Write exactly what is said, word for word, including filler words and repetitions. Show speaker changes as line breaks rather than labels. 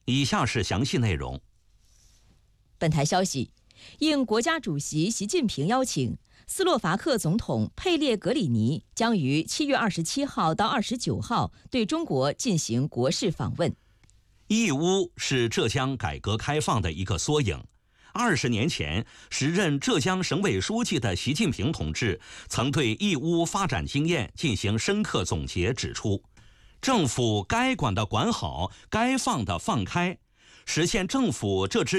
以下是详细内容。
本台消息，应国家主席习近平邀请，斯洛伐克总统佩列格里尼将于七月二十七号到二十九号对中国进行国事访问。
义乌是浙江改革开放的一个缩影。二十年前，时任浙江省委书记的习近平同志曾对义乌发展经验进行深刻总结，指出，政府该管的管好，该放的放开，实现政府这只